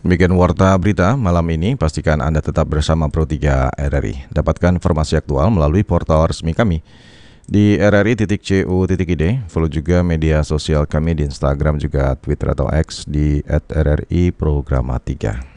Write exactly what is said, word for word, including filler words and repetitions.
Demikian warta berita malam ini, pastikan Anda tetap bersama Pro tiga R R I. Dapatkan informasi aktual melalui portal resmi kami di r r i titik c o titik i d. Follow juga media sosial kami di Instagram juga Twitter atau X di at r r i programa tiga.